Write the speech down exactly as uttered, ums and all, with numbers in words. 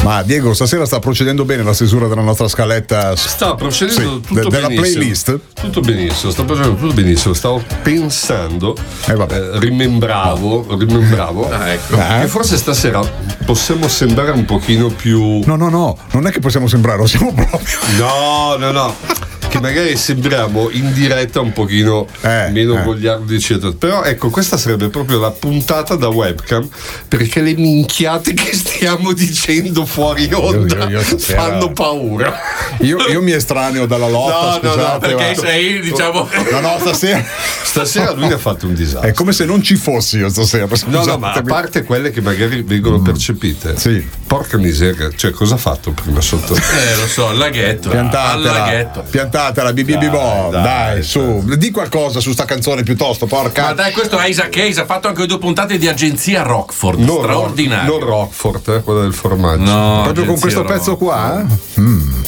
Ma Diego, stasera sta procedendo bene la stesura della nostra scaletta? Sta procedendo sì, tutto de- della benissimo. playlist? Tutto benissimo, sta procedendo tutto benissimo. Stavo pensando, eh, eh, rimembravo, rimembravo ah, ecco. che eh? forse stasera possiamo sembrare un pochino più. No, no, no, non è che possiamo sembrare, lo siamo proprio. No, no, no. Che magari sembriamo in diretta un pochino eh, meno eh. gogliardi eccetera. Però ecco, questa sarebbe proprio la puntata da webcam, perché le minchiate che stiamo dicendo fuori onda io, io, io fanno paura. Io, io mi estraneo dalla lotta, no, scusate, no, no, perché ma... sei, diciamo. No, no, stasera. Stasera lui ne ha fatto un disastro. È come se non ci fossi io stasera. No, no, ma a parte quelle che magari vengono mm. percepite. Sì. Porca miseria, cioè cosa ha fatto prima sotto? Eh, lo so, il laghetto. Piantatela, laghetto. piantatela, bibi bibò, dai, dai, su. Di qualcosa su sta canzone piuttosto, porca. Ma dai, questo è Isaac Hayes, ha fatto anche due puntate di Agenzia Rockford, non straordinario. Rock, non Rockford, eh, quella del formaggio. No, proprio con questo Rock. pezzo qua? Mm.